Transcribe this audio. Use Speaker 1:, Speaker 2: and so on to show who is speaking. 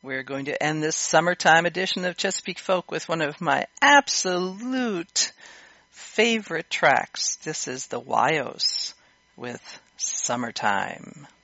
Speaker 1: We're going to end this summertime edition of Chesapeake Folk with one of my absolute favorite tracks. This is the Wyos with Summertime.